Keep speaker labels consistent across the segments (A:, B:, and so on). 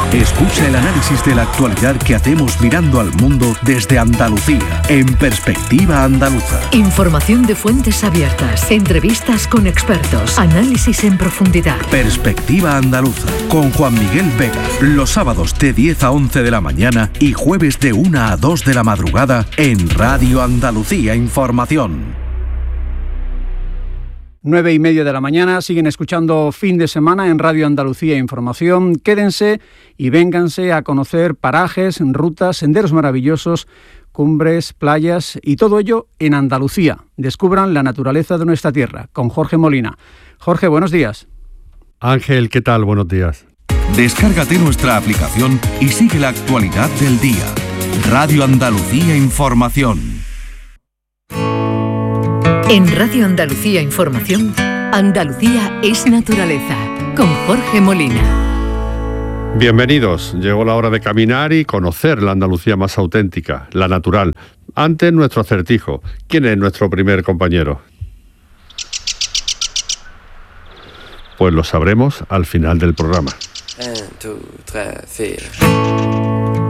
A: Escucha el análisis de la actualidad que hacemos mirando al mundo desde Andalucía, en Perspectiva Andaluza.
B: Información de fuentes abiertas, entrevistas con expertos, análisis en profundidad.
A: Perspectiva Andaluza, con Juan Miguel Vega, los sábados de 10 a 11 de la mañana y jueves de 1 a 2 de la madrugada en Radio Andalucía Información.
C: 9:30 de la mañana, siguen escuchando Fin de Semana en Radio Andalucía Información. Quédense y vénganse a conocer parajes, rutas, senderos maravillosos, cumbres, playas y todo ello en Andalucía. Descubran la naturaleza de nuestra tierra con Jorge Molina. Jorge, buenos días.
D: Ángel, ¿qué tal? Buenos días.
A: Descárgate nuestra aplicación y sigue la actualidad del día. Radio Andalucía Información.
B: En Radio Andalucía Información, Andalucía es naturaleza, con Jorge Molina.
D: Bienvenidos. Llegó la hora de caminar y conocer la Andalucía más auténtica, la natural. Antes, nuestro acertijo. ¿Quién es nuestro primer compañero? Pues lo sabremos al final del programa.
E: 1, 2, 3, 4.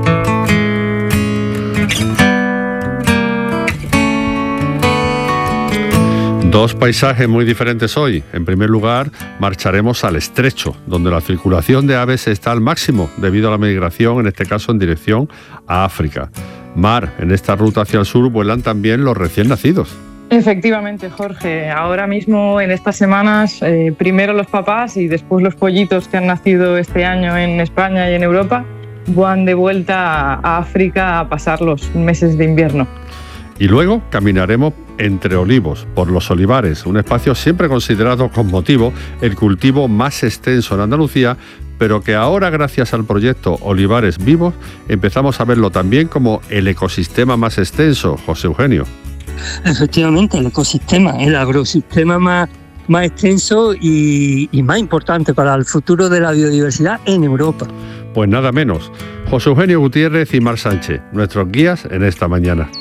D: Dos paisajes muy diferentes hoy. En primer lugar, marcharemos al Estrecho, donde la circulación de aves está al máximo debido a la migración, en este caso en dirección a África. Mar, en esta ruta hacia el sur vuelan también los recién nacidos.
F: Efectivamente, Jorge. Ahora mismo, en estas semanas, primero los papás y después los pollitos que han nacido este año en España y en Europa van de vuelta a África a pasar los meses de invierno.
D: Y luego caminaremos entre olivos, por los olivares, un espacio siempre considerado con motivo el cultivo más extenso en Andalucía, pero que ahora, gracias al proyecto Olivares Vivos, empezamos a verlo también como el ecosistema más extenso. José Eugenio.
G: Efectivamente, el ecosistema, el agrosistema más extenso y más importante para el futuro de la biodiversidad en Europa.
D: Pues nada menos. José Eugenio Gutiérrez y Mar Sánchez, nuestros guías en esta mañana.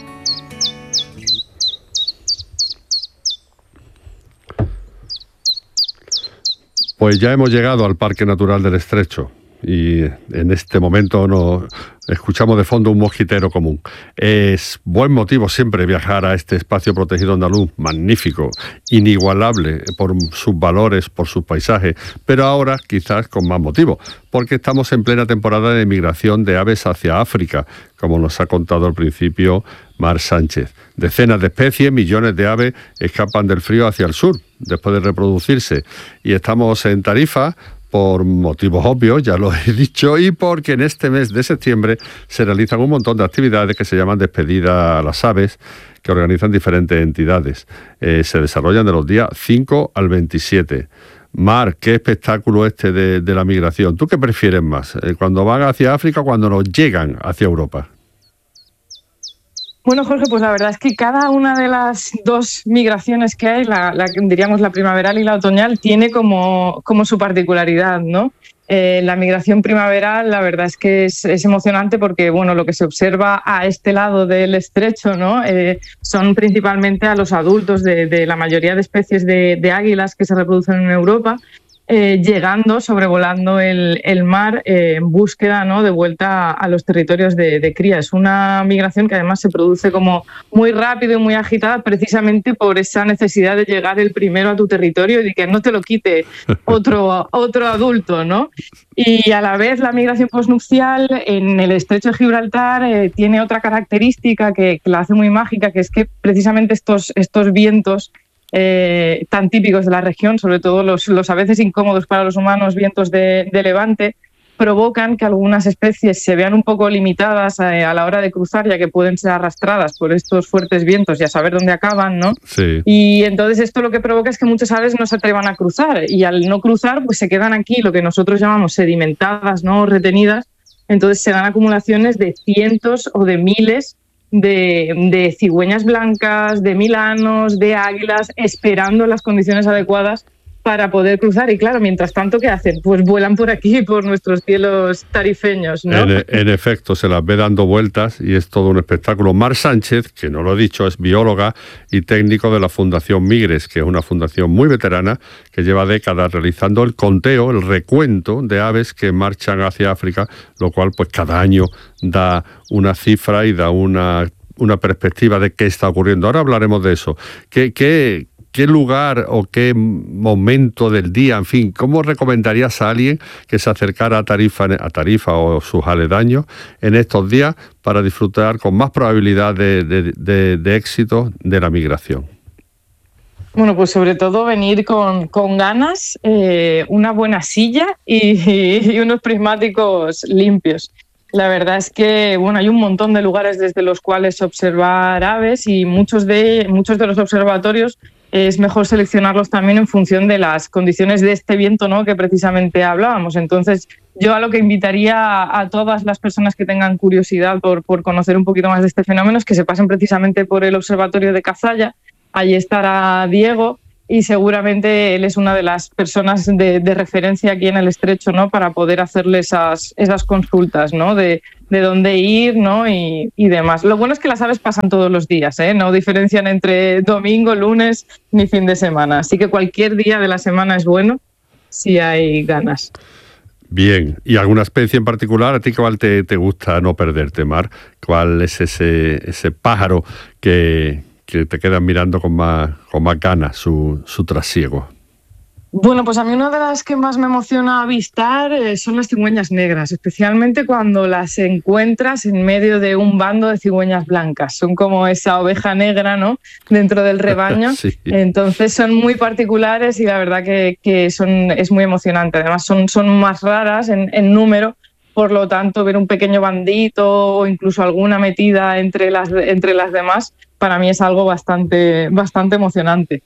D: Pues ya hemos llegado al Parque Natural del Estrecho y en este momento nos escuchamos de fondo un mosquitero común. Es buen motivo siempre viajar a este espacio protegido andaluz, magnífico, inigualable por sus valores, por sus paisajes, pero ahora quizás con más motivo, porque estamos en plena temporada de migración de aves hacia África, como nos ha contado al principio Mar Sánchez. Decenas de especies, millones de aves escapan del frío hacia el sur después de reproducirse. Y estamos en Tarifa por motivos obvios, ya lo he dicho, y porque en este mes de septiembre se realizan un montón de actividades que se llaman Despedida a las Aves, que organizan diferentes entidades. Se desarrollan de los días 5 al 27. Mar, qué espectáculo este de la migración. ¿Tú qué prefieres más? ¿Cuando van hacia África o cuando nos llegan hacia Europa?
F: Bueno, Jorge, pues la verdad es que cada una de las dos migraciones que hay, diríamos la primaveral y la otoñal, tiene como su particularidad, ¿no? La migración primaveral, la verdad es que es emocionante porque, bueno, lo que se observa a este lado del estrecho, ¿no? Son principalmente a los adultos de la mayoría de especies de águilas que se reproducen en Europa, llegando, sobrevolando el mar en búsqueda, ¿no?, de vuelta a los territorios de cría. Es una migración que además se produce como muy rápido y muy agitada precisamente por esa necesidad de llegar el primero a tu territorio y de que no te lo quite otro adulto, ¿no? Y a la vez la migración posnupcial en el estrecho de Gibraltar tiene otra característica que la hace muy mágica, que es que precisamente estos vientos tan típicos de la región, sobre todo los a veces incómodos para los humanos vientos de levante, provocan que algunas especies se vean un poco limitadas a la hora de cruzar, ya que pueden ser arrastradas por estos fuertes vientos y a saber dónde acaban, ¿no?
D: Sí.
F: Y entonces esto lo que provoca es que muchas aves no se atrevan a cruzar, y al no cruzar pues se quedan aquí, lo que nosotros llamamos sedimentadas, ¿no?, retenidas. Entonces se dan acumulaciones de cientos o de miles de cigüeñas blancas, de milanos, de águilas, esperando las condiciones adecuadas para poder cruzar. Y claro, mientras tanto, ¿qué hacen? Pues vuelan por aquí, por nuestros cielos tarifeños, ¿no?
D: En efecto, se las ve dando vueltas y es todo un espectáculo. Mar Sánchez, que no lo he dicho, es bióloga y técnico de la Fundación Migres, que es una fundación muy veterana que lleva décadas realizando el conteo, el recuento de aves que marchan hacia África, lo cual pues cada año da una cifra y da una perspectiva de qué está ocurriendo. Ahora hablaremos de eso. ¿Qué lugar o qué momento del día, en fin, cómo recomendarías a alguien que se acercara a Tarifa o sus aledaños en estos días para disfrutar con más probabilidad de éxito de la migración?
F: Bueno, pues sobre todo venir con ganas, una buena silla y unos prismáticos limpios. La verdad es que hay un montón de lugares desde los cuales observar aves y muchos de los observatorios es mejor seleccionarlos también en función de las condiciones de este viento, ¿no?, que precisamente hablábamos. Entonces, yo a lo que invitaría a todas las personas que tengan curiosidad por conocer un poquito más de este fenómeno es que se pasen precisamente por el observatorio de Cazalla. Allí estará Diego y seguramente él es una de las personas de referencia aquí en el Estrecho, ¿no?, para poder hacerle esas consultas, ¿no?, de dónde ir, ¿no?, y demás. Lo bueno es que las aves pasan todos los días, no diferencian entre domingo, lunes ni fin de semana. Así que cualquier día de la semana es bueno si hay ganas.
D: Bien, ¿y alguna especie en particular? ¿A ti cuál te gusta no perderte, Mar? ¿Cuál es ese pájaro que te quedan mirando con más ganas su trasiego?
F: Bueno, pues a mí una de las que más me emociona avistar son las cigüeñas negras, especialmente cuando las encuentras en medio de un bando de cigüeñas blancas. Son como esa oveja negra, ¿no?, dentro del rebaño. Sí. Entonces son muy particulares y la verdad que es muy emocionante. Además son más raras en número. Por lo tanto, ver un pequeño bandito o incluso alguna metida entre las demás, para mí es algo bastante emocionante.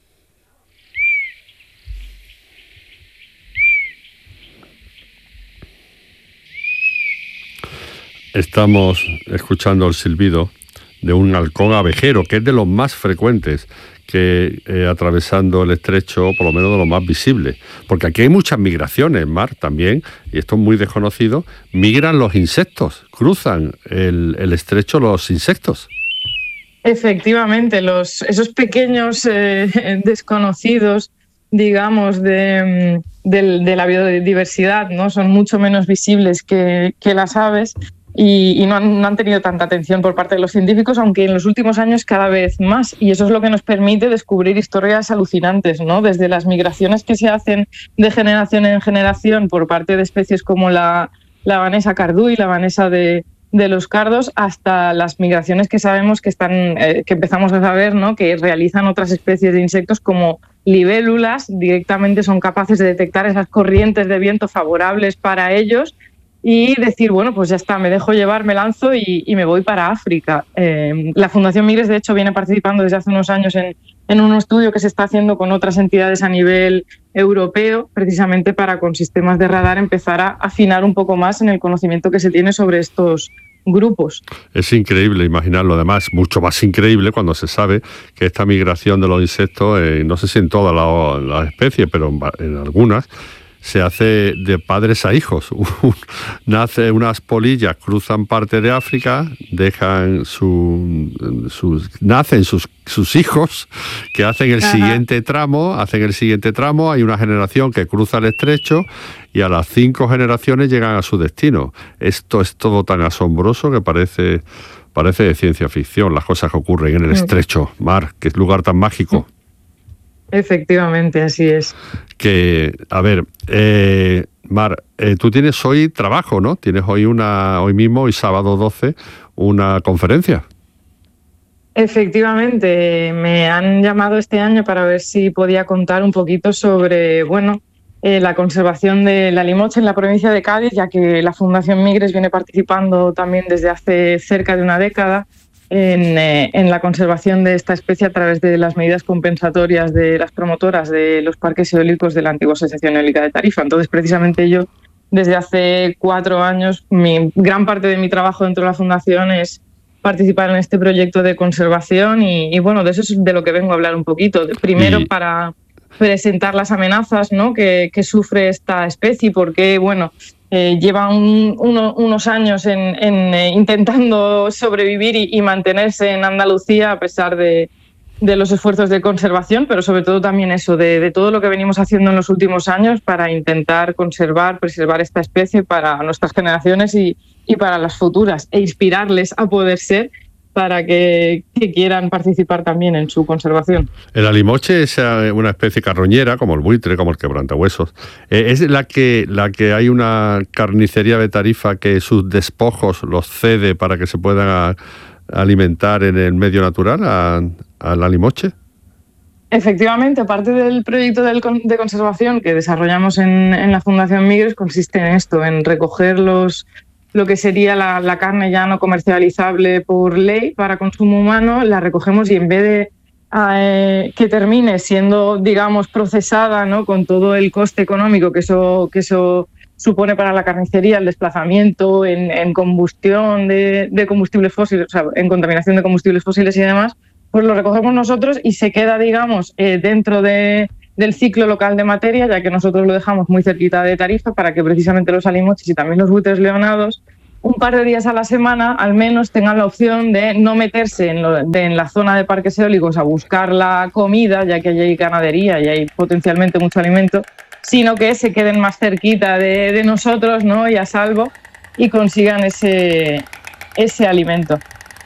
D: Estamos escuchando el silbido de un halcón abejero, que es de los más frecuentes que atravesando el estrecho, por lo menos de los más visibles. Porque aquí hay muchas migraciones, Mar, también, y esto es muy desconocido, migran los insectos, cruzan el estrecho los insectos.
F: Efectivamente, esos pequeños desconocidos, digamos, de la biodiversidad, ¿no?, son mucho menos visibles que las aves. Y no han tenido tanta atención por parte de los científicos, aunque en los últimos años cada vez más. Y eso es lo que nos permite descubrir historias alucinantes, ¿no? Desde las migraciones que se hacen de generación en generación por parte de especies como la vanesa cardú y la vanesa de los cardos, hasta las migraciones que sabemos que empezamos a saber, ¿no?, que realizan otras especies de insectos como libélulas. Directamente son capaces de detectar esas corrientes de viento favorables para ellos y decir, bueno, pues ya está, me dejo llevar, me lanzo y me voy para África. La Fundación Migres, de hecho, viene participando desde hace unos años en un estudio que se está haciendo con otras entidades a nivel europeo, precisamente para con sistemas de radar empezar a afinar un poco más en el conocimiento que se tiene sobre estos grupos. Es
D: increíble imaginarlo, además, mucho más increíble cuando se sabe que esta migración de los insectos, no sé si en todas las especies, pero en algunas, se hace de padres a hijos. Nace unas polillas, cruzan parte de África, dejan nacen sus hijos, que hacen el siguiente tramo, hay una generación que cruza el estrecho y a las 5 generaciones llegan a su destino. Esto es todo tan asombroso que parece de ciencia ficción, las cosas que ocurren en el estrecho, Mar, que es lugar tan mágico.
F: Efectivamente, así es.
D: A ver, Mar, tú tienes hoy trabajo, ¿no? Tienes hoy sábado 12, una conferencia.
F: Efectivamente, me han llamado este año para ver si podía contar un poquito sobre, la conservación de la limocha en la provincia de Cádiz, ya que la Fundación Migres viene participando también desde hace cerca de una década en la conservación de esta especie a través de las medidas compensatorias de las promotoras de los parques eólicos de la antigua Asociación Eólica de Tarifa. Entonces, precisamente yo, desde hace 4 años, gran parte de mi trabajo dentro de la Fundación es participar en este proyecto de conservación y de eso es de lo que vengo a hablar un poquito. Primero, para presentar las amenazas, ¿no?, que sufre esta especie, porque lleva unos años intentando sobrevivir y mantenerse en Andalucía a pesar de los esfuerzos de conservación, pero sobre todo también eso, de todo lo que venimos haciendo en los últimos años para intentar preservar esta especie para nuestras generaciones y para las futuras, e inspirarles a poder ser, para que quieran participar también en su conservación.
D: El alimoche es una especie carroñera, como el buitre, como el quebrantahuesos. ¿Es la que hay una carnicería de Tarifa que sus despojos los cede para que se puedan alimentar en el medio natural al alimoche?
F: Efectivamente, parte del proyecto de conservación que desarrollamos en la Fundación Migres consiste en esto, en recoger lo que sería la carne ya no comercializable por ley para consumo humano, la recogemos y en vez de que termine siendo, digamos, procesada, ¿no?, con todo el coste económico que eso supone para la carnicería, el desplazamiento, en combustión de combustibles fósiles, o sea, en contaminación de combustibles fósiles y demás, pues lo recogemos nosotros y se queda, digamos, dentro del ciclo local de materia, ya que nosotros lo dejamos muy cerquita de Tarifa para que precisamente los alimoches y también los buitres leonados un par de días a la semana al menos tengan la opción de no meterse en la zona de parques eólicos a buscar la comida, ya que allí hay ganadería y hay potencialmente mucho alimento, sino que se queden más cerquita de nosotros, ¿no?, y a salvo, y consigan ese alimento.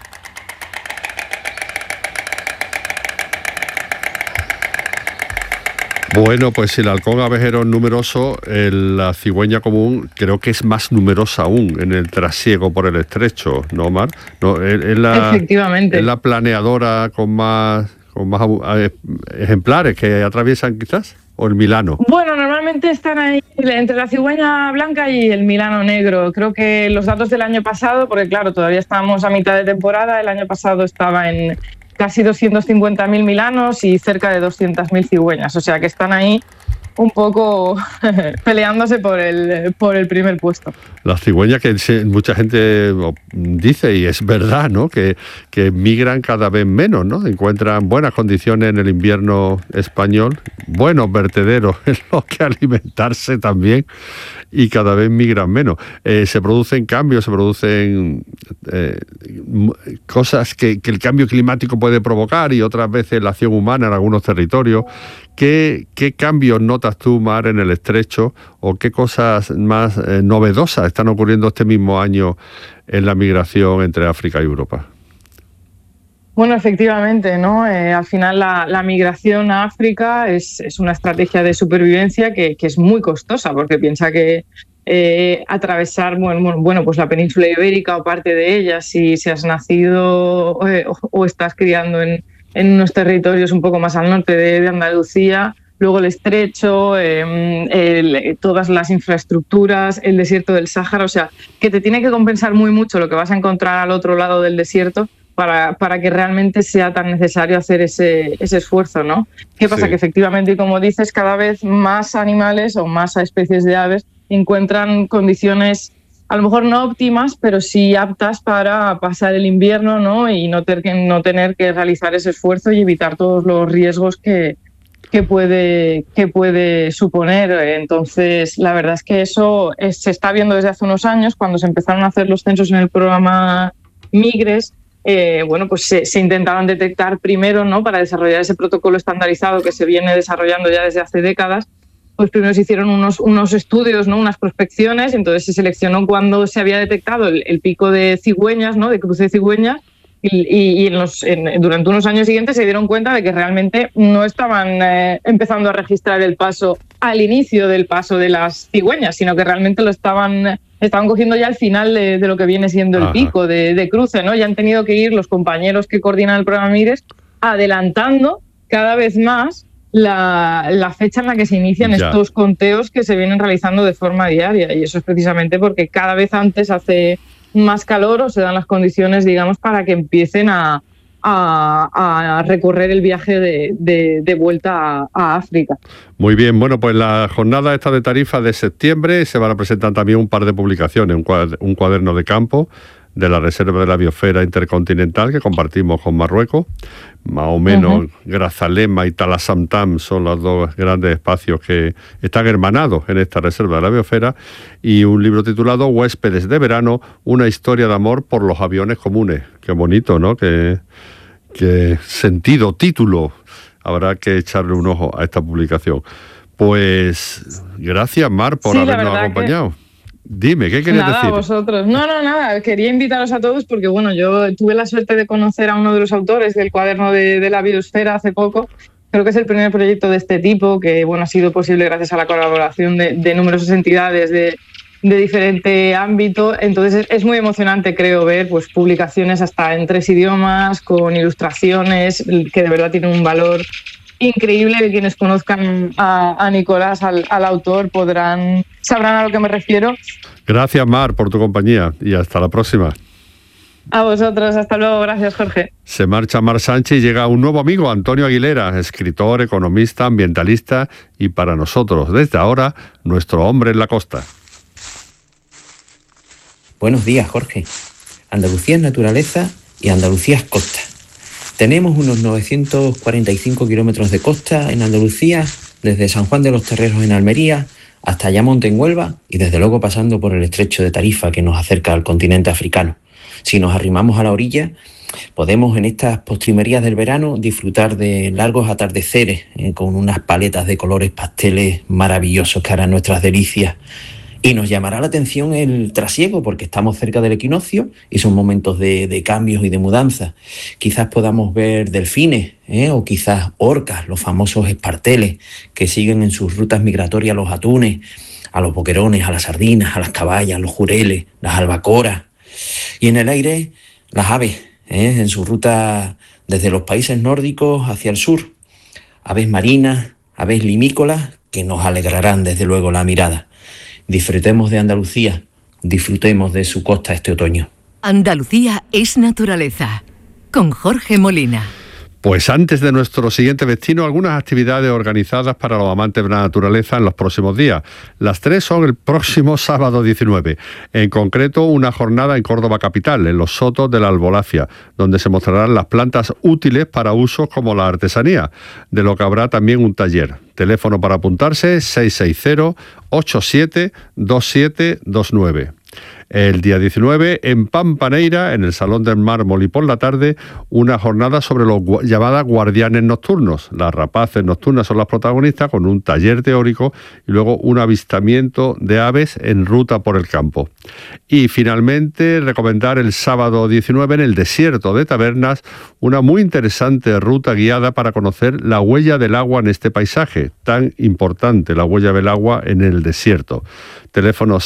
D: Bueno, pues si el halcón abejero es numeroso, la cigüeña común creo que es más numerosa aún en el trasiego por el estrecho, ¿no, Mar? No,
F: efectivamente.
D: ¿Es la planeadora con más ejemplares que atraviesan quizás? ¿O el milano?
F: Bueno, normalmente están ahí entre la cigüeña blanca y el milano negro. Creo que los datos del año pasado, porque claro, todavía estamos a mitad de temporada, el año pasado estaba en casi 250.000 milanos y cerca de 200.000 cigüeñas. O sea que están ahí un poco peleándose por el primer puesto. Las
D: cigüeñas que mucha gente dice, y es verdad, ¿no?, que migran cada vez menos, ¿no? Encuentran buenas condiciones en el invierno español, buenos vertederos en los que alimentarse también, y cada vez migran menos. Se producen cambios, se producen cosas que el cambio climático puede provocar, y otras veces la acción humana en algunos territorios. ¿Qué cambios notas tú, Mar, en el estrecho, o qué cosas más novedosas están ocurriendo este mismo año en la migración entre África y Europa?
F: Bueno, efectivamente, ¿no? Al final la migración a África es una estrategia de supervivencia que es muy costosa, porque piensa que atravesar pues la península ibérica o parte de ella, si has nacido o estás criando en unos territorios un poco más al norte de Andalucía, luego el estrecho, todas las infraestructuras, el desierto del Sáhara, o sea, que te tiene que compensar muy mucho lo que vas a encontrar al otro lado del desierto para que realmente sea tan necesario hacer ese esfuerzo, ¿no? ¿Qué pasa? Sí. Que efectivamente, y como dices, cada vez más animales o más especies de aves encuentran condiciones a lo mejor no óptimas, pero sí aptas para pasar el invierno, ¿no? Y no tener que realizar ese esfuerzo y evitar todos los riesgos que puede suponer. Entonces, la verdad es que eso se está viendo desde hace unos años, cuando se empezaron a hacer los censos en el programa Migres. Pues se intentaron detectar primero, ¿no?, para desarrollar ese protocolo estandarizado que se viene desarrollando ya desde hace décadas. Pues primero se hieron unos estudios, ¿no?, unas prospecciones, entonces se seleccionó cuando se había detectado el pico de cigüeñas, ¿no?, de cruce de cigüeñas, y durante unos años siguientes se dieron cuenta de que realmente no estaban empezando a registrar el paso al inicio del paso de las cigüeñas, sino que realmente lo estaban cogiendo ya al final de lo que viene siendo el pico de cruce, ¿no? Ya han tenido que ir los compañeros que coordinan el programa Migres adelantando cada vez más la fecha en la que se inician estos conteos que se vienen realizando de forma diaria, y eso es precisamente porque cada vez antes hace más calor o se dan las condiciones, digamos, para que empiecen a recorrer el viaje de vuelta a África.
D: Muy bien, bueno, pues la jornada esta de Tarifa de septiembre se van a presentar también un par de publicaciones, un cuaderno de campo de la Reserva de la Biosfera Intercontinental que compartimos con Marruecos. Más o menos Grazalema y Talasamtam son los dos grandes espacios que están hermanados en esta Reserva de la Biosfera, y un libro titulado Huéspedes de verano, una historia de amor por los aviones comunes. Qué bonito, ¿no? Qué sentido, título. Habrá que echarle un ojo a esta publicación. Pues gracias, Mar, por habernos acompañado. Dime, ¿qué querías decir?
F: Nada, vosotros. No, nada. Quería invitaros a todos porque, bueno, yo tuve la suerte de conocer a uno de los autores del cuaderno de la biosfera hace poco. Creo que es el primer proyecto de este tipo que, bueno, ha sido posible gracias a la colaboración de numerosas entidades de diferente ámbito. Entonces es muy emocionante, creo, ver pues publicaciones hasta en 3 idiomas, con ilustraciones, que de verdad tienen un valor increíble. Quienes conozcan a Nicolás, al autor, sabrán a lo que me refiero.
D: Gracias, Mar, por tu compañía, y hasta la próxima.
F: A vosotros, hasta luego. Gracias, Jorge.
D: Se marcha Mar Sánchez y llega un nuevo amigo, Antonio Aguilera, escritor, economista, ambientalista y, para nosotros, desde ahora, nuestro hombre en la costa.
H: Buenos días, Jorge. Andalucía es naturaleza y Andalucía es costa. Tenemos unos 945 kilómetros de costa en Andalucía, desde San Juan de los Terreros en Almería hasta Ayamonte en Huelva, y desde luego pasando por el estrecho de Tarifa que nos acerca al continente africano. Si nos arrimamos a la orilla, podemos en estas postrimerías del verano disfrutar de largos atardeceres con unas paletas de colores pasteles maravillosos que harán nuestras delicias. Y nos llamará la atención el trasiego porque estamos cerca del equinoccio y son momentos de cambios y de mudanza. Quizás podamos ver delfines o quizás orcas, los famosos esparteles que siguen en sus rutas migratorias a los atunes, a los boquerones, a las sardinas, a las caballas, los jureles, las albacoras. Y en el aire, las aves, en su ruta desde los países nórdicos hacia el sur. Aves marinas, aves limícolas que nos alegrarán desde luego la mirada. Disfrutemos de Andalucía, disfrutemos de su costa este otoño.
B: Andalucía es naturaleza, con Jorge Molina.
D: Pues antes de nuestro siguiente destino, algunas actividades organizadas para los amantes de la naturaleza en los próximos días. Las 3 son el próximo sábado 19. En concreto, una jornada en Córdoba capital, en los sotos de la Albolafia, donde se mostrarán las plantas útiles para usos como la artesanía, de lo que habrá también un taller. Teléfono para apuntarse 660-872729. El día 19, en Pampaneira, en el Salón del Mármol, y por la tarde, una jornada sobre los llamadas guardianes nocturnos. Las rapaces nocturnas son las protagonistas, con un taller teórico y luego un avistamiento de aves en ruta por el campo. Y finalmente, recomendar el sábado 19 en el desierto de Tabernas una muy interesante ruta guiada para conocer la huella del agua en este paisaje, tan importante, la huella del agua en el desierto. Teléfono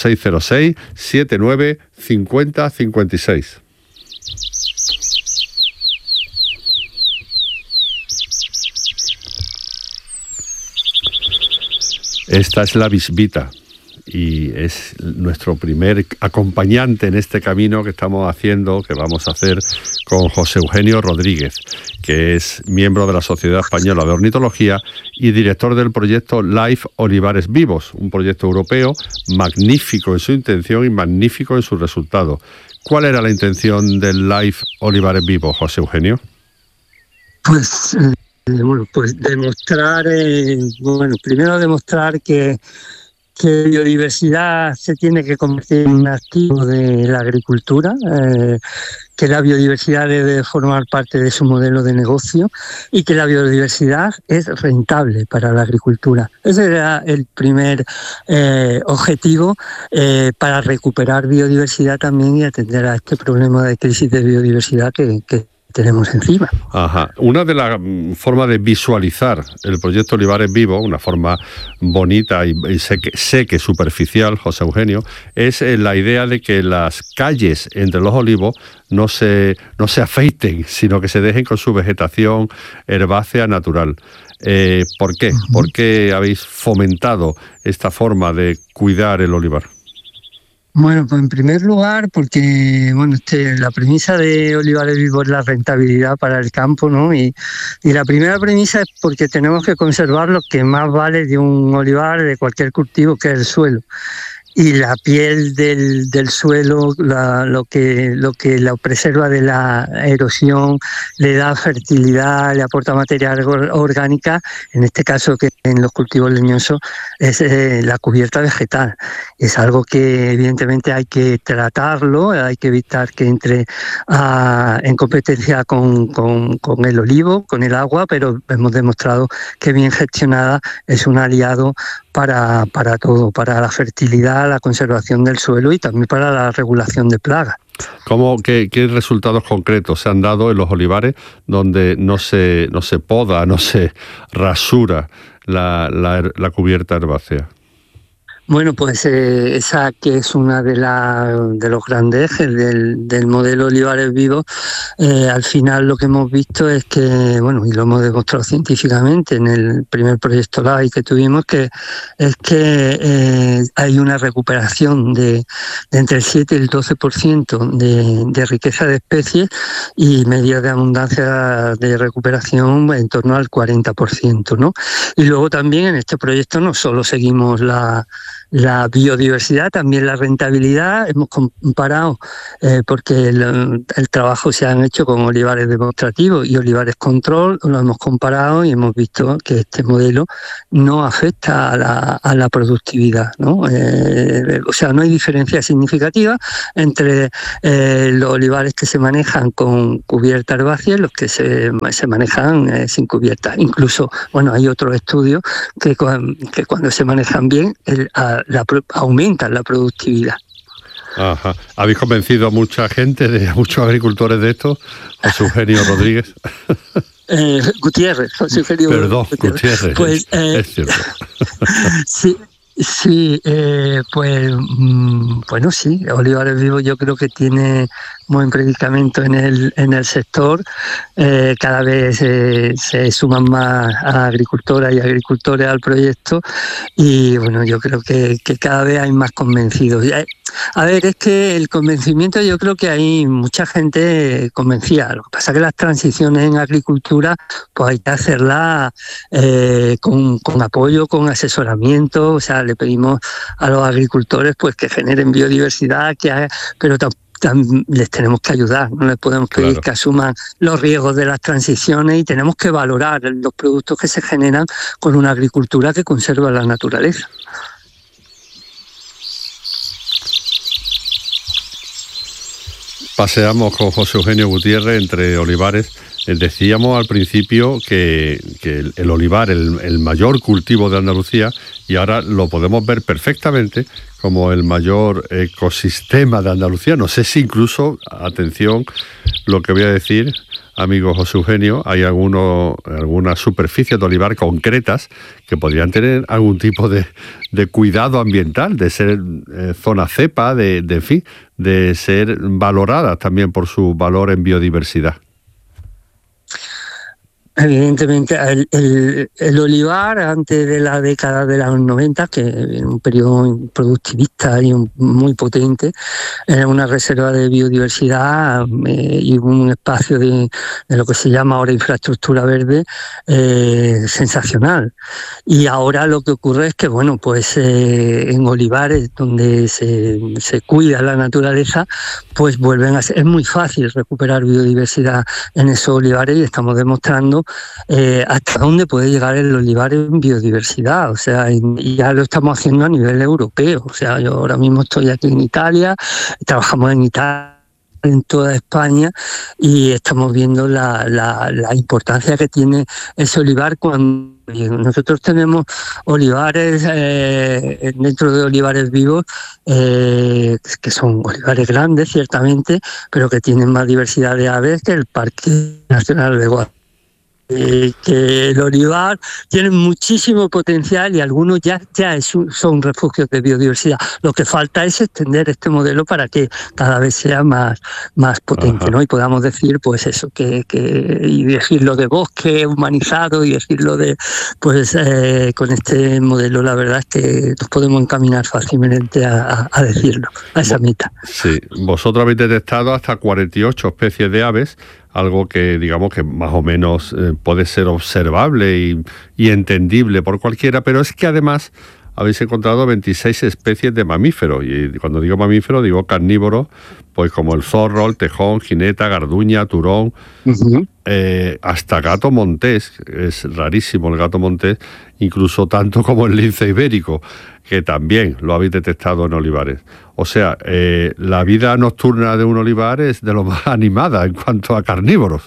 D: 606-79-50-56. Esta es la Bisbita y es nuestro primer acompañante en este camino que estamos haciendo, que vamos a hacer con José Eugenio Rodríguez, que es miembro de la Sociedad Española de Ornitología y director del proyecto Life Olivares Vivos, un proyecto europeo magnífico en su intención y magnífico en su resultado. ¿Cuál era la intención del Life Olivares Vivos, José Eugenio?
G: Pues demostrar, primero demostrar que biodiversidad se tiene que convertir en un activo de la agricultura, que la biodiversidad debe formar parte de su modelo de negocio y que la biodiversidad es rentable para la agricultura. Ese era el primer objetivo para recuperar biodiversidad también y atender a este problema de crisis de biodiversidad que tenemos encima.
D: Ajá. Una de las formas de visualizar el proyecto Olivares Vivo, una forma bonita y sé que superficial, José Eugenio, es la idea de que las calles entre los olivos no se afeiten, sino que se dejen con su vegetación herbácea natural. ¿Por qué? ¿Por qué habéis fomentado esta forma de cuidar el olivar?
G: Bueno, pues en primer lugar, porque la premisa de Olivares Vivos es la rentabilidad para el campo, ¿no? Y la primera premisa es porque tenemos que conservar lo que más vale de un olivar, de cualquier cultivo, que es el suelo. y la piel del suelo, lo que la preserva de la erosión, le da fertilidad, le aporta materia orgánica, en este caso que en los cultivos leñosos es la cubierta vegetal. Es algo que evidentemente hay que tratarlo, hay que evitar que entre en competencia con el olivo, con el agua, pero hemos demostrado que bien gestionada es un aliado para todo, para la fertilidad, la conservación del suelo y también para la regulación de plagas.
D: ¿Qué resultados concretos se han dado en los olivares donde no se poda, no se rasura la cubierta herbácea?
G: Bueno, pues esa que es una de los grandes ejes del modelo Olivares Vivos, al final lo que hemos visto es que, bueno, y lo hemos demostrado científicamente en el primer proyecto LAI que tuvimos, que hay una recuperación de entre el 7 y el 12% de riqueza de especies y medidas de abundancia de recuperación en torno al 40%, ¿no? Y luego también en este proyecto no solo seguimos la biodiversidad, también la rentabilidad. Hemos comparado, porque el trabajo se han hecho con olivares demostrativos y olivares control, lo hemos comparado y hemos visto que este modelo no afecta a la productividad, ¿no? O sea, no hay diferencia significativa entre los olivares que se manejan con cubierta herbácea y los que se manejan sin cubierta. Incluso, bueno, hay otros estudios que cuando se manejan bien aumentan la productividad.
D: Ajá. ¿Habéis convencido a mucha gente, a muchos agricultores de esto? José Eugenio Rodríguez.
G: Gutiérrez, José Eugenio.
D: Perdón, Gutiérrez.
G: Pues,
D: es cierto.
G: Sí, bueno, sí, Olivares Vivos yo creo que tiene buen predicamento en el sector. Cada vez se suman más agricultoras y agricultores al proyecto y bueno, yo creo que cada vez hay más convencidos. A ver, es que el convencimiento, yo creo que hay mucha gente convencida. Lo que pasa es que las transiciones en agricultura pues hay que hacerlas con apoyo, con asesoramiento. O sea, le pedimos a los agricultores pues que generen biodiversidad, pero les tenemos que ayudar, no les podemos pedir que asuman los riesgos de las transiciones y tenemos que valorar los productos que se generan con una agricultura que conserva la naturaleza.
D: Paseamos con José Eugenio Gutiérrez entre olivares. Decíamos al principio que el olivar, el mayor cultivo de Andalucía, y ahora lo podemos ver perfectamente como el mayor ecosistema de Andalucía. No sé si incluso, atención, lo que voy a decir, amigo José Eugenio, hay algunas superficies de olivar concretas que podrían tener algún tipo de cuidado ambiental, de ser zona cepa, de ser valoradas también por su valor en biodiversidad.
G: Evidentemente, el olivar antes de la década de los 90, que era un periodo productivista y muy potente, era una reserva de biodiversidad y un espacio de lo que se llama ahora infraestructura verde sensacional. Y ahora lo que ocurre es que, bueno, pues en olivares donde se cuida la naturaleza, pues vuelven a ser, es muy fácil recuperar biodiversidad en esos olivares y estamos demostrando hasta dónde puede llegar el olivar en biodiversidad, o sea, y ya lo estamos haciendo a nivel europeo. O sea, yo ahora mismo estoy aquí en Italia, trabajamos en Italia, en toda España, y estamos viendo la importancia que tiene ese olivar cuando nosotros tenemos olivares dentro de Olivares Vivos que son olivares grandes, ciertamente, pero que tienen más diversidad de aves que el Parque Nacional de Guadalupe. Que el olivar tiene muchísimo potencial y algunos ya son refugios de biodiversidad. Lo que falta es extender este modelo para que cada vez sea más potente, ¿no? Y podamos decir, pues eso, y decirlo de bosque humanizado y decirlo de, pues con este modelo la verdad es que nos podemos encaminar fácilmente a decirlo, a esa meta.
D: Sí, vosotros habéis detectado hasta 48 especies de aves, algo que digamos que más o menos puede ser observable y entendible por cualquiera, pero es que además habéis encontrado 26 especies de mamíferos. Y cuando digo mamíferos, digo carnívoros, pues como el zorro, el tejón, jineta, garduña, turón, hasta gato montés. Es rarísimo el gato montés, incluso tanto como el lince ibérico, que también lo habéis detectado en olivares. O sea, la vida nocturna de un olivar es de lo más animada en cuanto a carnívoros.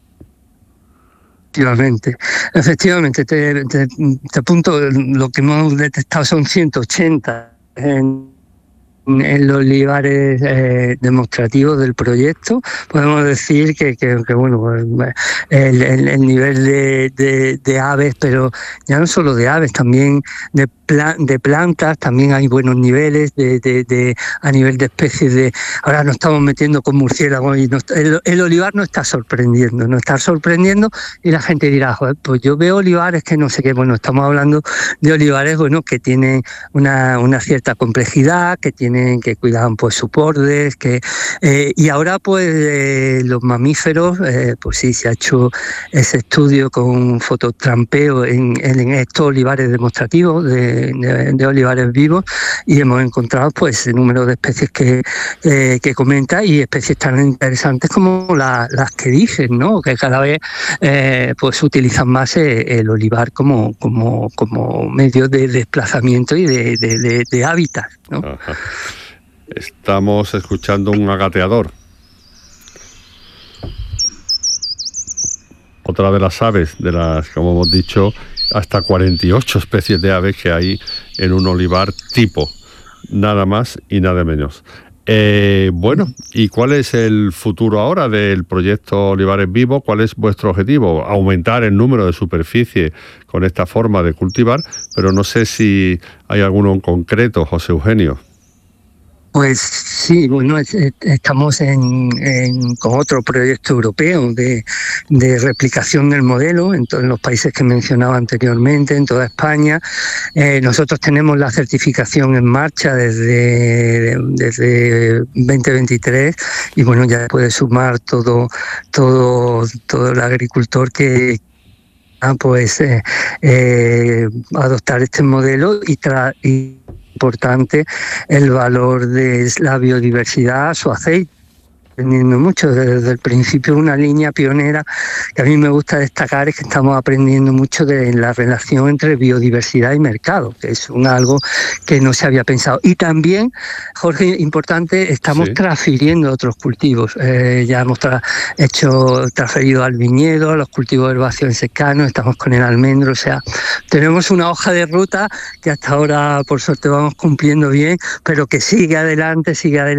G: Efectivamente, te apunto, lo que hemos detectado son 180 en los olivares demostrativos del proyecto. Podemos decir que bueno, el nivel de aves, pero ya no solo de aves, también de plantas, también hay buenos niveles a nivel de especies. Ahora nos estamos metiendo con murciélagos y el olivar nos está sorprendiendo y la gente dirá, joder, pues yo veo olivares que no sé qué. Bueno, estamos hablando de olivares, bueno, que tienen una cierta complejidad, que cuidaban pues sus bordes, y ahora pues los mamíferos, pues sí, se ha hecho ese estudio con fototrampeo en estos olivares demostrativos de olivares vivos, y hemos encontrado pues el número de especies que comenta, y especies tan interesantes como las que dicen, ¿no? Que cada vez pues utilizan más el olivar como medio de desplazamiento y de hábitat, ¿no?
D: Ajá. Estamos escuchando un agateador. Otra de las aves, de las, como hemos dicho, hasta 48 especies de aves que hay en un olivar tipo, nada más y nada menos. Bueno, ¿y cuál es el futuro ahora del proyecto Olivares Vivos? ¿Cuál es vuestro objetivo? Aumentar el número de superficie con esta forma de cultivar, pero no sé si hay alguno en concreto, José Eugenio.
G: Pues sí, bueno, estamos con otro proyecto europeo de replicación del modelo en todos los países que mencionaba anteriormente, en toda España. Nosotros tenemos la certificación en marcha desde 2023, y bueno, ya puede sumar todo el agricultor que pues adoptar este modelo y importante el valor de la biodiversidad, su aceite, aprendiendo mucho desde el principio. Una línea pionera que a mí me gusta destacar es que estamos aprendiendo mucho de la relación entre biodiversidad y mercado, que es algo que no se había pensado. Y también, Jorge, importante, estamos transfiriendo otros cultivos. Ya hemos transferido al viñedo, a los cultivos herbáceos en secano, estamos con el almendro. O sea, tenemos una hoja de ruta que hasta ahora, por suerte, vamos cumpliendo bien, pero que sigue adelante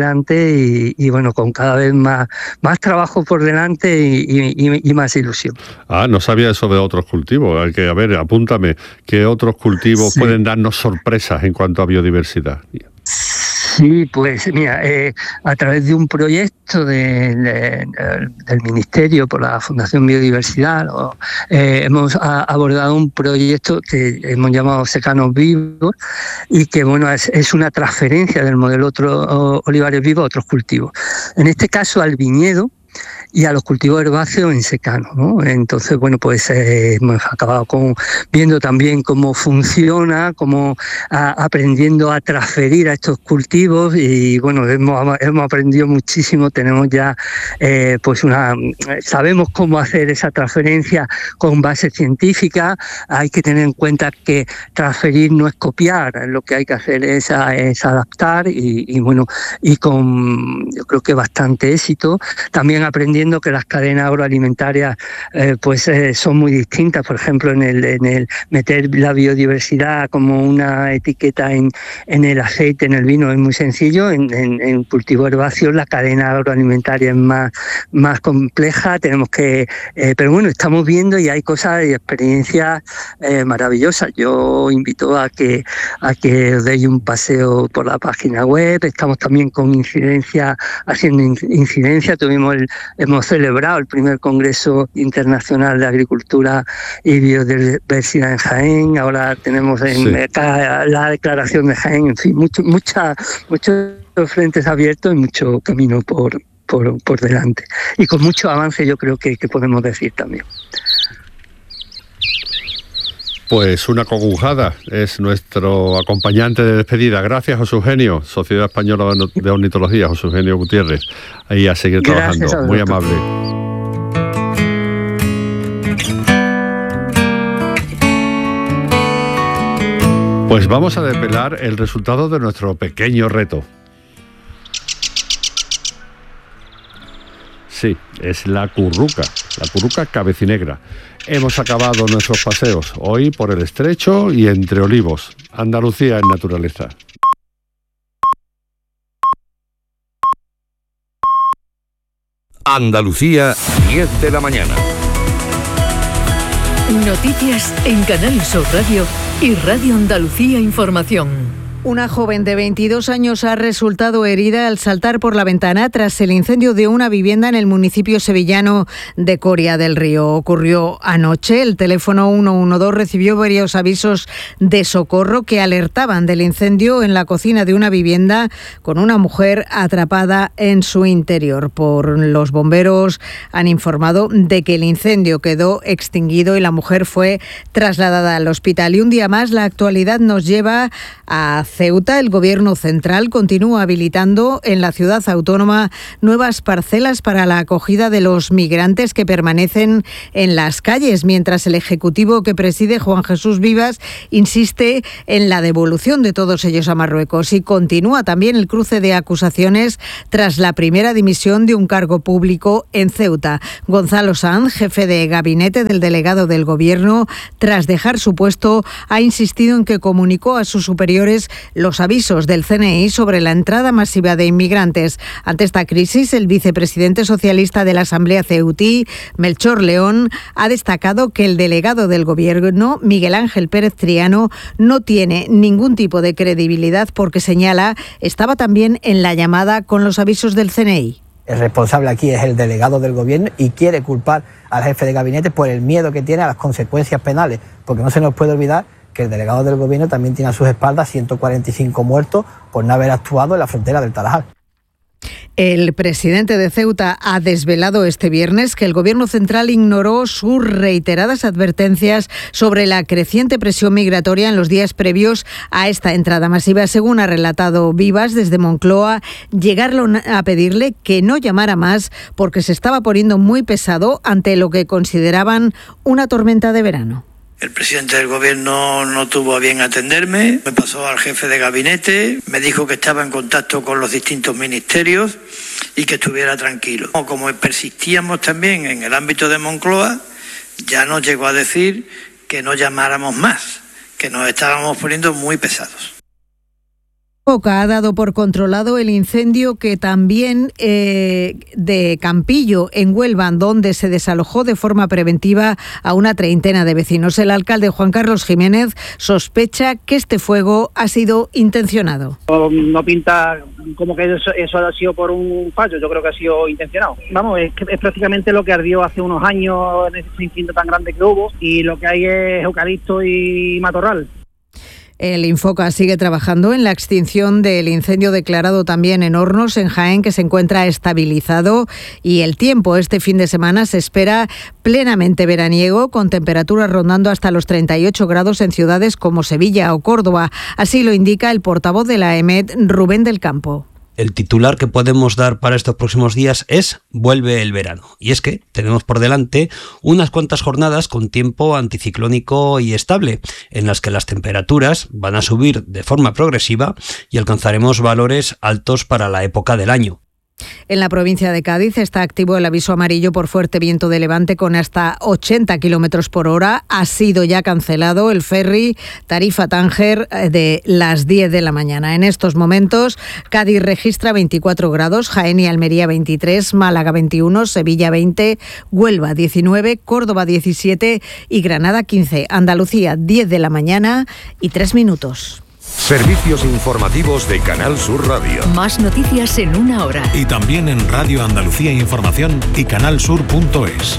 G: y bueno, con cada vez más trabajo por delante y más ilusión.
D: No sabía eso de otros cultivos. A ver, apúntame, ¿qué otros cultivos pueden darnos sorpresas en cuanto a biodiversidad?
G: Sí, pues mira, a través de un proyecto del Ministerio por la Fundación Biodiversidad, hemos abordado un proyecto que hemos llamado Secanos Vivos, y que bueno, es una transferencia del modelo Olivares Vivos a otros cultivos. En este caso al viñedo y a los cultivos herbáceos en secano, ¿no? Entonces, bueno, pues hemos acabado viendo también cómo funciona, aprendiendo a transferir a estos cultivos, y bueno, hemos aprendido muchísimo. Tenemos ya pues sabemos cómo hacer esa transferencia con base científica. Hay que tener en cuenta que transferir no es copiar, lo que hay que hacer es adaptar, y bueno, y con, yo creo que bastante éxito. También aprendiendo que las cadenas agroalimentarias son muy distintas. Por ejemplo, en el meter la biodiversidad como una etiqueta en el aceite, en el vino, es muy sencillo. En cultivo herbáceo la cadena agroalimentaria es más compleja. Pero bueno, estamos viendo, y hay cosas y experiencias maravillosas. Yo invito a que os deis un paseo por la página web. Estamos también haciendo incidencia. Hemos celebrado el primer Congreso Internacional de Agricultura y Biodiversidad en Jaén. Ahora tenemos la declaración de Jaén. En fin, muchos frentes abiertos y mucho camino por delante. Y con mucho avance, yo creo que podemos decir también.
D: Pues una congujada es nuestro acompañante de despedida. Gracias, José Eugenio, Sociedad Española de Ornitología, José Eugenio Gutiérrez. Ahí a seguir trabajando.
G: Gracias,
D: muy amable. Pues vamos a desvelar el resultado de nuestro pequeño reto. Sí, es la curruca cabecinegra. Hemos acabado nuestros paseos hoy por el Estrecho y entre olivos. Andalucía en naturaleza.
A: Andalucía, 10 de la mañana.
B: Noticias en Canal Sur Radio y Radio Andalucía Información.
I: Una joven de 22 años ha resultado herida al saltar por la ventana tras el incendio de una vivienda en el municipio sevillano de Coria del Río. Ocurrió anoche. El teléfono 112 recibió varios avisos de socorro que alertaban del incendio en la cocina de una vivienda con una mujer atrapada en su interior. Los bomberos han informado de que el incendio quedó extinguido y la mujer fue trasladada al hospital. Y un día más, la actualidad nos lleva a Ceuta. El Gobierno central continúa habilitando en la ciudad autónoma nuevas parcelas para la acogida de los migrantes que permanecen en las calles, mientras el Ejecutivo que preside Juan Jesús Vivas insiste en la devolución de todos ellos a Marruecos. Y continúa también el cruce de acusaciones tras la primera dimisión de un cargo público en Ceuta. Gonzalo Sanz, jefe de gabinete del delegado del Gobierno, tras dejar su puesto, ha insistido en que comunicó a sus superiores los avisos del CNI sobre la entrada masiva de inmigrantes. Ante esta crisis, el vicepresidente socialista de la Asamblea ceutí, Melchor León, ha destacado que el delegado del Gobierno, Miguel Ángel Pérez Triano, no tiene ningún tipo de credibilidad porque, señala, estaba también en la llamada con los avisos del CNI.
J: El responsable aquí es el delegado del Gobierno y quiere culpar al jefe de gabinete por el miedo que tiene a las consecuencias penales, porque no se nos puede olvidar que el delegado del Gobierno también tiene a sus espaldas 145 muertos por no haber actuado en la frontera del Tarajal.
I: El presidente de Ceuta ha desvelado este viernes que el Gobierno central ignoró sus reiteradas advertencias sobre la creciente presión migratoria en los días previos a esta entrada masiva. Según ha relatado Vivas desde Moncloa, llegaron a pedirle que no llamara más porque se estaba poniendo muy pesado ante lo que consideraban una tormenta de verano.
K: El presidente del Gobierno no tuvo a bien atenderme, me pasó al jefe de gabinete, me dijo que estaba en contacto con los distintos ministerios y que estuviera tranquilo. Como persistíamos también en el ámbito de Moncloa, ya nos llegó a decir que no llamáramos más, que nos estábamos poniendo muy pesados.
I: Coca ha dado por controlado el incendio que también de Campillo, en Huelva, donde se desalojó de forma preventiva a una treintena de vecinos. El alcalde Juan Carlos Jiménez sospecha que este fuego ha sido intencionado.
L: No pinta como que eso ha sido por un fallo, yo creo que ha sido intencionado. Vamos, es prácticamente lo que ardió hace unos años en ese incendio tan grande que hubo, y lo que hay es eucalipto y matorral.
I: El Infoca sigue trabajando en la extinción del incendio declarado también en Hornos, en Jaén, que se encuentra estabilizado, y el tiempo este fin de semana se espera plenamente veraniego, con temperaturas rondando hasta los 38 grados en ciudades como Sevilla o Córdoba. Así lo indica el portavoz de la EMET, Rubén del Campo.
M: El titular que podemos dar para estos próximos días es vuelve el verano. Y es que tenemos por delante unas cuantas jornadas con tiempo anticiclónico y estable, en las que las temperaturas van a subir de forma progresiva y alcanzaremos valores altos para la época del año.
I: En la provincia de Cádiz está activo el aviso amarillo por fuerte viento de levante con hasta 80 kilómetros por hora. Ha sido ya cancelado el ferry Tarifa-Tánger de las 10 de la mañana. En estos momentos, Cádiz registra 24 grados, Jaén y Almería 23, Málaga 21, Sevilla 20, Huelva 19, Córdoba 17 y Granada 15. Andalucía, 10 de la mañana y 3 minutos.
A: Servicios informativos de Canal Sur Radio.
B: Más noticias en una hora.
N: Y también en Radio Andalucía Información y canalsur.es.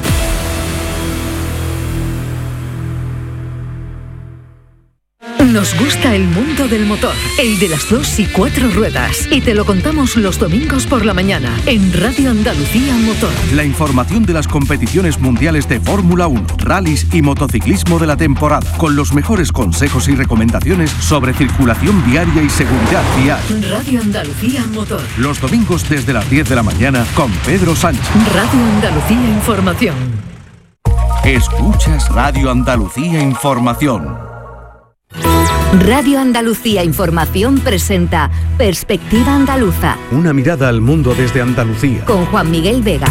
B: Nos gusta el mundo del motor, el de las 2 y 4 ruedas. Y te lo contamos los domingos por la mañana en Radio Andalucía Motor.
A: La información de las competiciones mundiales de Fórmula 1, rallies y motociclismo de la temporada, con los mejores consejos y recomendaciones sobre circulación viaria y seguridad vial.
B: Radio Andalucía Motor.
A: Los domingos desde las 10 de la mañana con Pedro Sánchez.
B: Radio Andalucía Información.
A: Escuchas Radio Andalucía Información.
O: Radio Andalucía Información presenta Perspectiva Andaluza.
A: Una mirada al mundo desde Andalucía.
O: Con Juan Miguel Vega.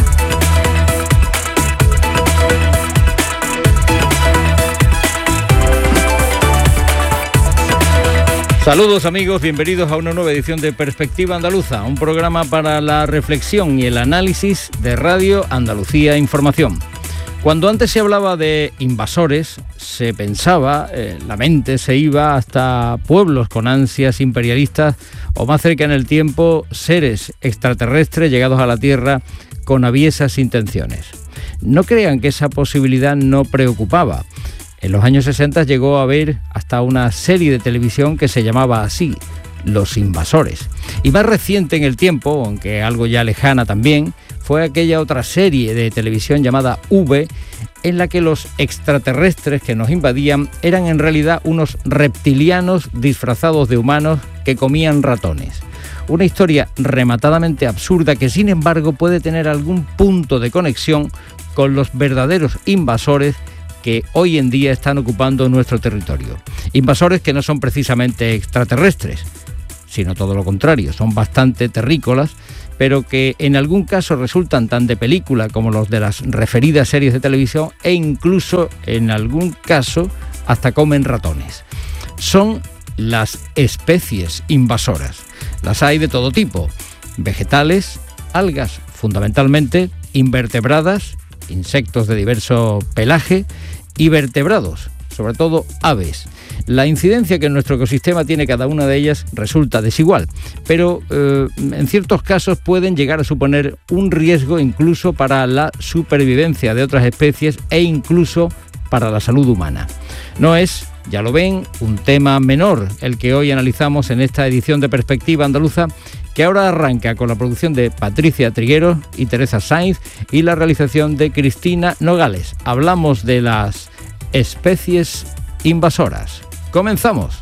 P: Saludos amigos, bienvenidos a una nueva edición de Perspectiva Andaluza, un programa para la reflexión y el análisis de Radio Andalucía Información. Cuando antes se hablaba de invasores, se pensaba, la mente se iba hasta pueblos con ansias imperialistas o más cerca en el tiempo, seres extraterrestres llegados a la Tierra con aviesas intenciones. No crean que esa posibilidad no preocupaba. En los años 60 llegó a haber hasta una serie de televisión que se llamaba así, Los Invasores. Y más reciente en el tiempo, aunque algo ya lejana también, fue aquella otra serie de televisión llamada V, en la que los extraterrestres que nos invadían eran en realidad unos reptilianos disfrazados de humanos que comían ratones. Una historia rematadamente absurda que sin embargo puede tener algún punto de conexión con los verdaderos invasores que hoy en día están ocupando nuestro territorio. Invasores que no son precisamente extraterrestres, sino todo lo contrario, son bastante terrícolas, pero que en algún caso resultan tan de película como los de las referidas series de televisión e incluso en algún caso hasta comen ratones. Son las especies invasoras. Las hay de todo tipo, vegetales, algas fundamentalmente, invertebradas, insectos de diverso pelaje y vertebrados, sobre todo aves. La incidencia que en nuestro ecosistema tiene cada una de ellas resulta desigual, pero en ciertos casos pueden llegar a suponer un riesgo incluso para la supervivencia de otras especies e incluso para la salud humana. No es, ya lo ven, un tema menor el que hoy analizamos en esta edición de Perspectiva Andaluza, que ahora arranca con la producción de Patricia Trigueros y Teresa Sainz y la realización de Cristina Nogales. Hablamos de las especies invasoras. ¡Comenzamos!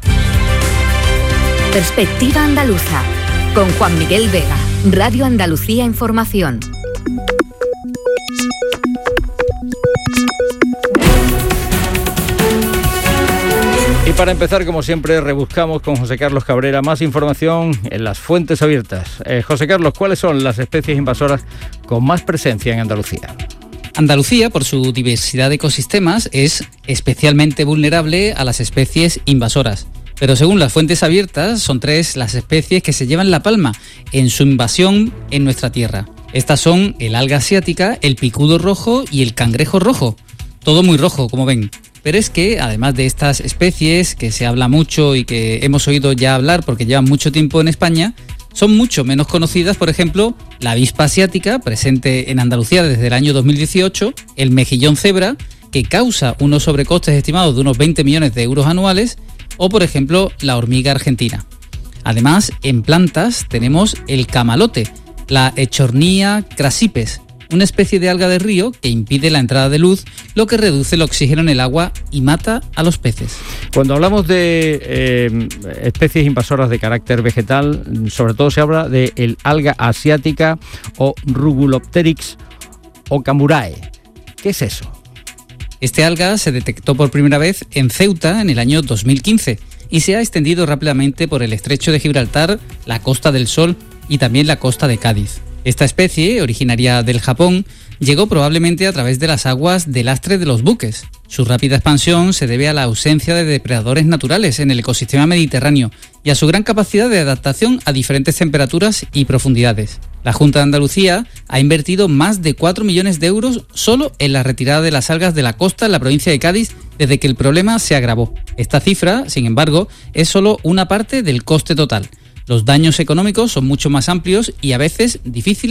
O: Perspectiva Andaluza, con Juan Miguel Vega, Radio Andalucía Información.
P: Y para empezar, como siempre, rebuscamos con José Carlos Cabrera más información en las fuentes abiertas. José Carlos, ¿cuáles son las especies invasoras con más presencia en Andalucía?
Q: Andalucía, por su diversidad de ecosistemas, es especialmente vulnerable a las especies invasoras. Pero según las fuentes abiertas, son 3 las especies que se llevan la palma en su invasión en nuestra tierra. Estas son el alga asiática, el picudo rojo y el cangrejo rojo. Todo muy rojo, como ven. Pero es que, además de estas especies, que se habla mucho y que hemos oído ya hablar porque llevan mucho tiempo en España, son mucho menos conocidas, por ejemplo, la avispa asiática, presente en Andalucía desde el año 2018, el mejillón cebra, que causa unos sobrecostes estimados de unos 20 millones de euros anuales, o por ejemplo, la hormiga argentina. Además, en plantas tenemos el camalote, la Echornia crassipes, una especie de alga de río que impide la entrada de luz, lo que reduce el oxígeno en el agua y mata a los peces.
P: Cuando hablamos de especies invasoras de carácter vegetal, sobre todo se habla de el alga asiática o Rugulopteryx okamurae. ¿Qué es eso?
Q: Este alga se detectó por primera vez en Ceuta en el año 2015 y se ha extendido rápidamente por el estrecho de Gibraltar, la Costa del Sol y también la costa de Cádiz. Esta especie, originaria del Japón, llegó probablemente a través de las aguas de lastre de los buques. Su rápida expansión se debe a la ausencia de depredadores naturales en el ecosistema mediterráneo y a su gran capacidad de adaptación a diferentes temperaturas y profundidades. La Junta de Andalucía ha invertido más de 4 millones de euros solo en la retirada de las algas de la costa en la provincia de Cádiz desde que el problema se agravó. Esta cifra, sin embargo, es solo una parte del coste total. Los daños económicos son mucho más amplios y a veces difíciles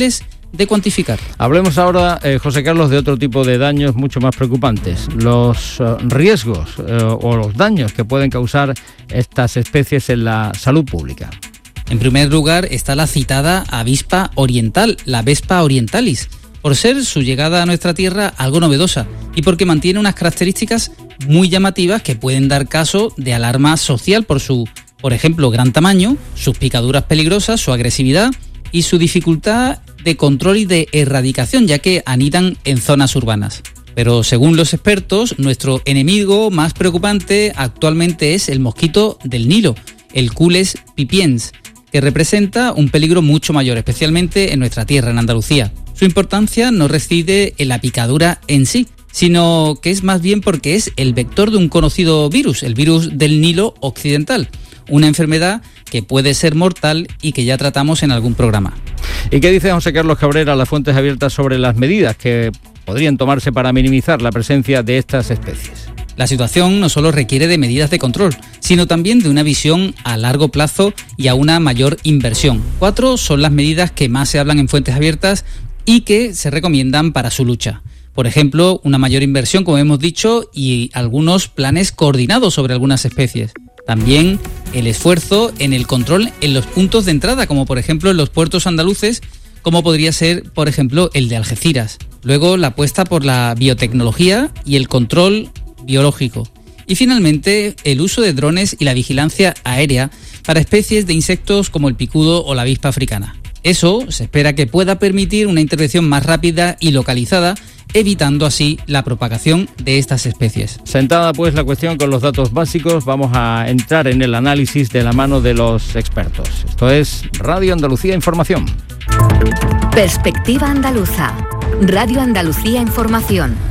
Q: de cuantificar.
P: Hablemos ahora, José Carlos, de otro tipo de daños mucho más preocupantes, los riesgos o los daños que pueden causar estas especies en la salud pública.
Q: En primer lugar está la citada avispa oriental, la Vespa orientalis, por ser su llegada a nuestra tierra algo novedosa y porque mantiene unas características muy llamativas que pueden dar caso de alarma social por ejemplo, gran tamaño, sus picaduras peligrosas, su agresividad y su dificultad de control y de erradicación, ya que anidan en zonas urbanas. Pero según los expertos, nuestro enemigo más preocupante actualmente es el mosquito del Nilo, el Culex pipiens, que representa un peligro mucho mayor, especialmente en nuestra tierra, en Andalucía. Su importancia no reside en la picadura en sí, sino que es más bien porque es el vector de un conocido virus, el virus del Nilo occidental, una enfermedad que puede ser mortal y que ya tratamos en algún programa.
P: ¿Y qué dice José Carlos Cabrera, las fuentes abiertas, sobre las medidas que podrían tomarse para minimizar la presencia de estas especies?
Q: La situación no solo requiere de medidas de control, sino también de una visión a largo plazo y a una mayor inversión. 4 son las medidas que más se hablan en fuentes abiertas y que se recomiendan para su lucha. Por ejemplo, una mayor inversión, como hemos dicho, y algunos planes coordinados sobre algunas especies. También el esfuerzo en el control en los puntos de entrada, como por ejemplo en los puertos andaluces, como podría ser, por ejemplo, el de Algeciras. Luego la apuesta por la biotecnología y el control biológico. Y finalmente el uso de drones y la vigilancia aérea para especies de insectos como el picudo o la avispa africana. Eso se espera que pueda permitir una intervención más rápida y localizada, evitando así la propagación de estas especies.
P: Sentada pues la cuestión con los datos básicos, vamos a entrar en el análisis de la mano de los expertos. Esto es Radio Andalucía Información.
O: Perspectiva Andaluza. Radio Andalucía Información.